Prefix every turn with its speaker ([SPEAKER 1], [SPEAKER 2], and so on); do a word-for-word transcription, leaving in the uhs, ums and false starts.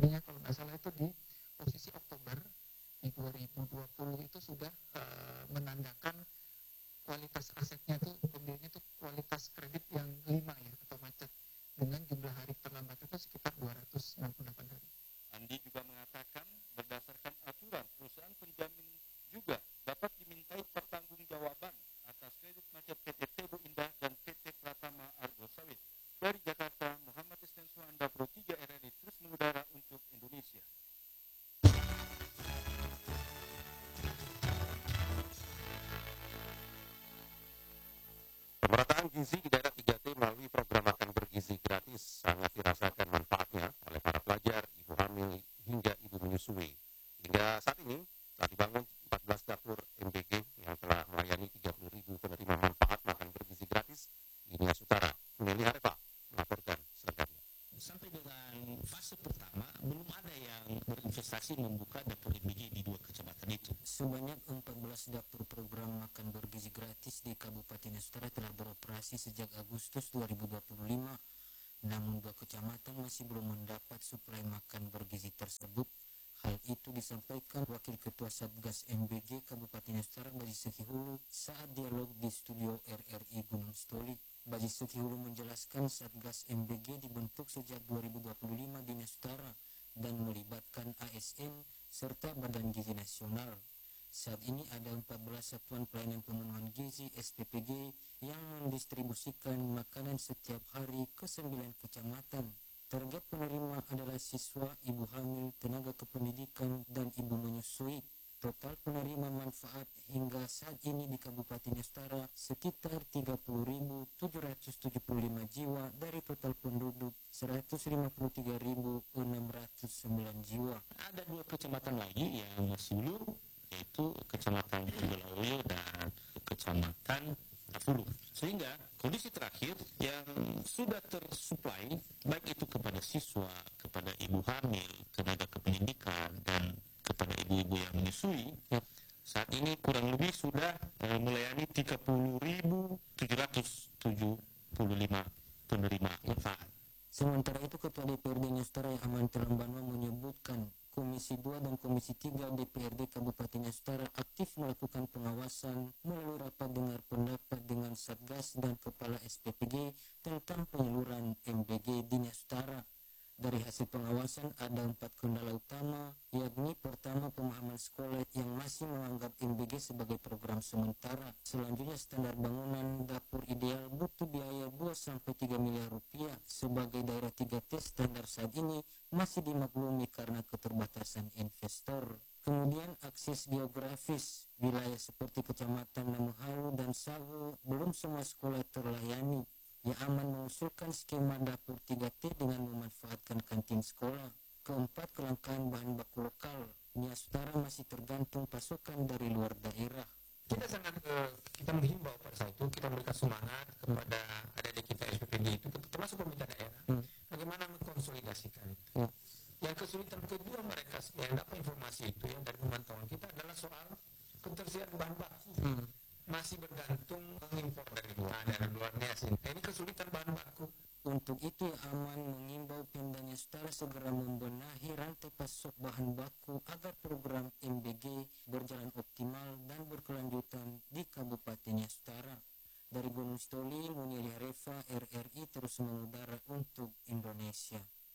[SPEAKER 1] tadinya kalau nggak salah itu di posisi Oktober di dua ribu dua puluh itu sudah uh, menandakan kualitas asetnya itu pembeliannya itu kualitas kredit yang lima ya atau macet dengan jumlah hari terlambat itu sekitar dua ratus enam puluh delapan hari.
[SPEAKER 2] Andi juga mengatakan berdasarkan aturan perusahaan penjamin juga dapat dimintai pertanggungjawaban atas kredit macet P T Tebu Indah dan P T Pratama Argo Sawit. Dari Jakarta, Muhammad Isnan Suhanda Pro tiga R R I terus mengudara untuk Indonesia. Pemerataan gizi di daerah tiga T melalui program makan bergizi gratis sangat dirasakan manfaatnya oleh para pelajar, ibu hamil, hingga ibu menyusui. Hingga saat ini telah dibangun empat belas dapur M B G yang telah melayani tiga puluh ribu penerima manfaat makan bergizi gratis di Nias Utara. Nelly Harfa melaporkan selengkapnya.
[SPEAKER 3] Sampai dengan fase pertama, belum ada yang berinvestasi membuka dapur M B G di dua kecamatan itu.
[SPEAKER 4] Sebanyak empat belas dapur program makan bergizi gratis di Kabupaten Nias Utara telah beroperasi sejak Agustus dua ribu dua puluh lima. Namun dua kecamatan masih belum mendapat suplai makan bergizi tersebut. Hal itu disampaikan Wakil Ketua Satgas M B G Kabupaten Nias Utara Baji Sekihulu saat dialog di studio R R I Gunung Stoli. Baji Sekihulu menjelaskan Satgas M B G dibentuk sejak dua ribu dua puluh lima di Nias Utara dan melibatkan A S N serta Badan Gizi Nasional. Saat ini ada empat belas satuan pelayanan pemenuhan gizi S P P G yang mendistribusikan makanan setiap hari ke sembilan kecamatan. Target penerima adalah siswa, ibu hamil, tenaga kependidikan, dan ibu menyusui. Total penerima manfaat hingga saat ini di Kabupaten Nias Utara sekitar tiga puluh ribu tujuh ratus tujuh puluh lima jiwa dari total penduduk seratus lima puluh tiga ribu enam ratus sembilan jiwa.
[SPEAKER 3] Ada dua kecamatan lagi yang masih belum, yaitu Kecamatan Tugalaoyo dan Kecamatan Tafulu. Sehingga kondisi terakhir yang sudah tersuplai, baik itu kepada siswa, kepada ibu hamil, tenaga kependidikan, dan kepada ibu-ibu yang menyusui, saat ini kurang lebih sudah eh, melayani tiga puluh ribu tujuh ratus tujuh puluh lima penerima manfaat.
[SPEAKER 4] Sementara itu, Ketua D P R D Nias Utara Aman Telembano menyebutkan Komisi dua dan Komisi tiga D P R D Kabupaten Nias Utara aktif melakukan pengawasan melalui rapat dengar pendapat dengan Satgas dan Kepala S P P G tentang penyaluran M B G di Nias Utara. Dari hasil pengawasan ada empat kendala utama, yakni pertama pemahaman sekolah yang masih menganggap M B G sebagai program sementara. Selanjutnya standar bangunan dapur ideal butuh biaya dua sampai tiga miliar rupiah. Sebagai daerah tiga T standar saat ini masih dimaklumi karena keterbatasan investor. Kemudian akses geografis, wilayah seperti Kecamatan Namuhalu dan Sawu belum semua sekolah terlayani. Ya Aman mengusulkan skema dapur tiga T dengan memanfaatkan kantin sekolah. Keempat, kelangkaan bahan baku lokal. Nias Utara masih tergantung pasokan dari luar daerah.
[SPEAKER 1] Kita sangat uh, kita menghimbau pada saat itu, kita memberikan semangat kepada adik-adik kita S P P G itu, termasuk pemerintah daerah, hmm. bagaimana mengkonsolidasikan itu. Hmm. Yang kesulitan kedua mereka yang dapat informasi itu yang dari pemantauan kita adalah soal ketersediaan bahan baku. Hmm. Masih bergantung mengimpor dari luar, dari luar Nias ini. Ini kesulitan bahan baku.
[SPEAKER 4] Untuk itu Aman mengimbau Pemda Nias Utara segera membenahi rantai pasok bahan baku agar program M B G berjalan optimal dan berkelanjutan di Kabupaten Nias Utara. Dari Gunung Stoli, Munili Harefa, R R I terus mengudara untuk Indonesia.